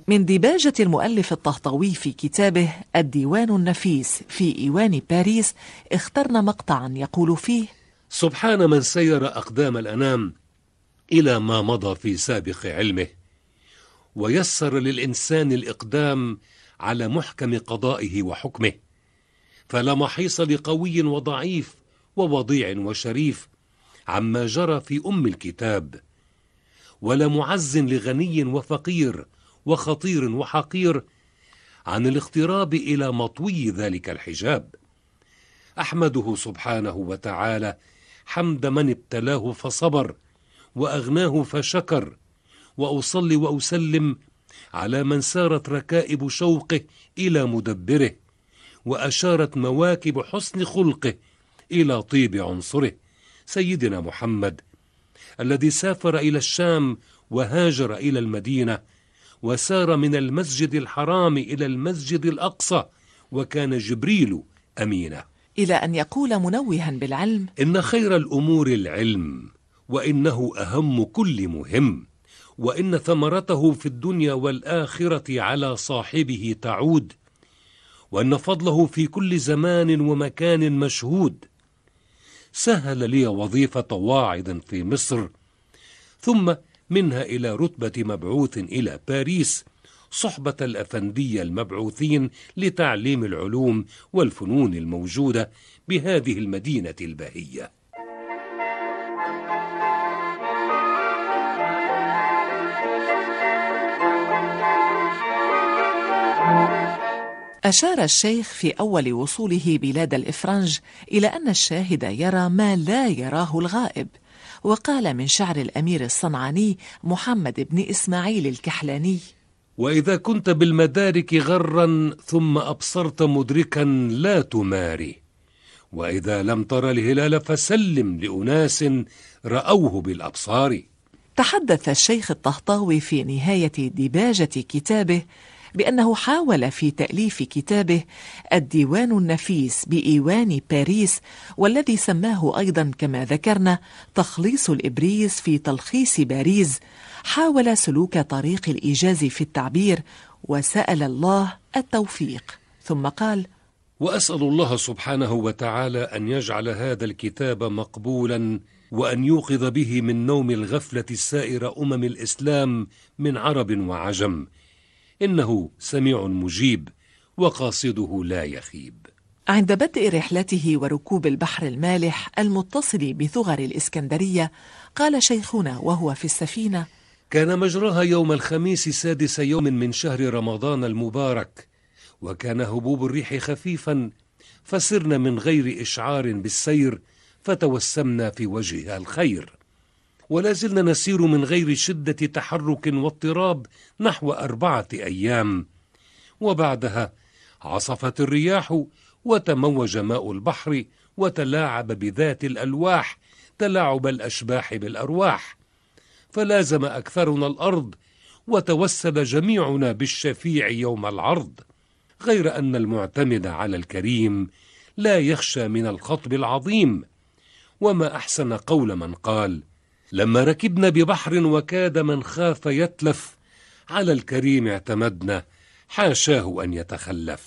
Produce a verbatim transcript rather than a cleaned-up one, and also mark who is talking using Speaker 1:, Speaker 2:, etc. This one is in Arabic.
Speaker 1: من ديباجة المؤلف الطهطاوي في كتابه الديوان النفيس في إيوان باريس اخترنا مقطعا يقول فيه:
Speaker 2: سبحان من سير أقدام الأنام إلى ما مضى في سابق علمه، ويسر للإنسان الإقدام على محكم قضائه وحكمه، فلا محيص لقوي وضعيف ووضيع وشريف عما جرى في أم الكتاب، ولا معز لغني وفقير وخطير وحقير عن الاقتراب إلى مطوي ذلك الحجاب. أحمده سبحانه وتعالى حمد من ابتلاه فصبر وأغناه فشكر، وأصلي وأسلم على من سارت ركائب شوقه إلى مدبره، وأشارت مواكب حسن خلقه إلى طيب عنصره، سيدنا محمد الذي سافر إلى الشام وهاجر إلى المدينة، وسار من المسجد الحرام إلى المسجد الأقصى، وكان جبريل أمينه،
Speaker 1: إلى أن يقول منوها بالعلم:
Speaker 2: إن خير الأمور العلم، وإنه أهم كل مهم، وإن ثمرته في الدنيا والآخرة على صاحبه تعود، وأن فضله في كل زمان ومكان مشهود. سهل لي وظيفة واعظ في مصر، ثم منها إلى رتبة مبعوث إلى باريس، صحبة الأفندية المبعوثين لتعليم العلوم والفنون الموجودة بهذه المدينة البهية.
Speaker 1: أشار الشيخ في أول وصوله بلاد الإفرنج إلى أن الشاهد يرى ما لا يراه الغائب، وقال من شعر الأمير الصنعاني محمد بن إسماعيل الكحلاني:
Speaker 2: وإذا كنت بالمدارك غرا ثم أبصرت مدركا لا تماري، وإذا لم تر الهلال فسلم لأناس رأوه بالأبصار.
Speaker 1: تحدث الشيخ الطهطاوي في نهاية ديباجة كتابه بأنه حاول في تأليف كتابه الديوان النفيس بإيوان باريس، والذي سماه أيضا كما ذكرنا تخليص الإبريز في تلخيص باريس، حاول سلوك طريق الإيجاز في التعبير، وسأل الله التوفيق، ثم قال:
Speaker 2: وأسأل الله سبحانه وتعالى أن يجعل هذا الكتاب مقبولا، وأن يوقظ به من نوم الغفلة سائر أمم الإسلام من عرب وعجم، إنه سميع مجيب وقاصده لا يخيب.
Speaker 1: عند بدء رحلته وركوب البحر المالح المتصل بثغر الإسكندرية، قال شيخنا وهو في السفينة:
Speaker 2: كان مجراها يوم الخميس سادس يوم من شهر رمضان المبارك، وكان هبوب الريح خفيفا، فسرنا من غير إشعار بالسير، فتوسمنا في وجهها الخير، ولا زلنا نسير من غير شدة تحرك واضطراب نحو أربعة أيام، وبعدها عصفت الرياح وتموج ماء البحر وتلاعب بذات الألواح تلاعب الأشباح بالأرواح، فلازم أكثرنا الأرض وتوسل جميعنا بالشفيع يوم العرض، غير أن المعتمد على الكريم لا يخشى من الخطب العظيم. وما أحسن قول من قال: لما ركبنا ببحر وكاد من خاف يتلف، على الكريم اعتمدنا حاشاه أن يتخلف.